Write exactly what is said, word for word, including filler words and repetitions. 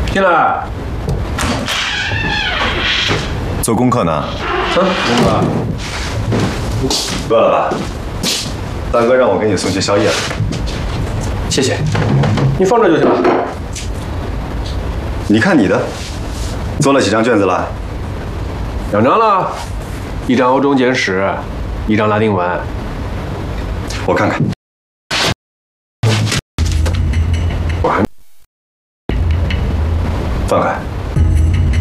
进来。 做功课呢？ 走，龙哥。 饿了吧？大哥让我给你送些宵夜。 谢谢。你放这就行了。 你看你的，做了几张卷子了？ 两张了，一张欧洲简史，一张拉丁文。 我看看。